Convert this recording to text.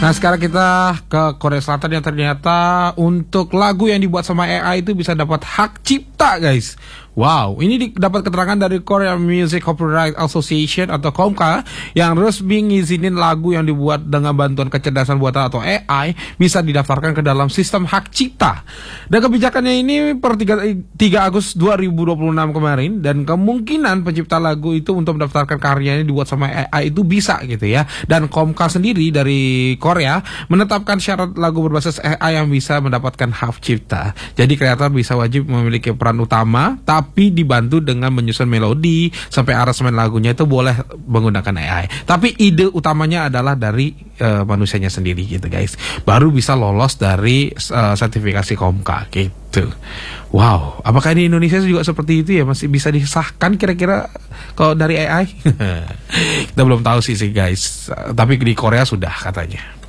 Nah sekarang kita ke Korea Selatan yang ternyata untuk lagu yang dibuat sama AI itu bisa dapat hak cipta guys. Wow, ini dapat keterangan dari Korea Music Copyright Association atau KOMCA yang resmi ngizinin lagu yang dibuat dengan bantuan kecerdasan buatan atau AI bisa didaftarkan ke dalam sistem hak cipta. Dan kebijakannya ini per 3 Agustus 2026 kemarin, dan kemungkinan pencipta lagu itu untuk mendaftarkan karyanya dibuat sama AI itu bisa gitu ya. Dan KOMCA sendiri dari Korea menetapkan syarat lagu berbasis AI yang bisa mendapatkan hak cipta. Jadi kreator bisa wajib memiliki peran utama tapi dibantu dengan menyusun melodi sampai aransemen lagunya itu boleh menggunakan AI. Tapi ide utamanya adalah dari manusianya sendiri gitu guys. Baru bisa lolos dari sertifikasi KOMCA gitu. Wow, apakah di Indonesia juga seperti itu ya? Masih bisa disahkan kira-kira kalau dari AI? Kita belum tahu sih guys. Tapi di Korea sudah katanya.